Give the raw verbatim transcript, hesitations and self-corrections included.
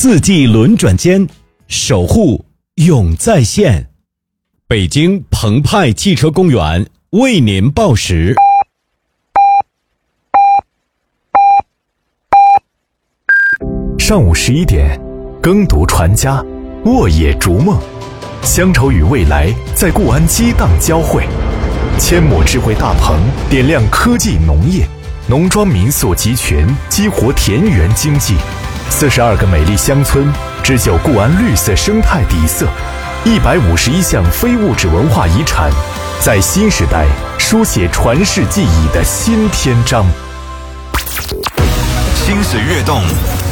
四季轮转间，守护永在线。北京澎湃汽车公园为您报时。 上午十一点，耕读传家，沃野逐梦，乡愁与未来在固安激荡交汇。千亩智慧大棚点亮科技农业，农庄民宿集群激活田园经济。四十二个美丽乡村织就固安绿色生态底色，一百五十一项非物质文化遗产，在新时代书写传世记忆的新篇章。 心水跃动，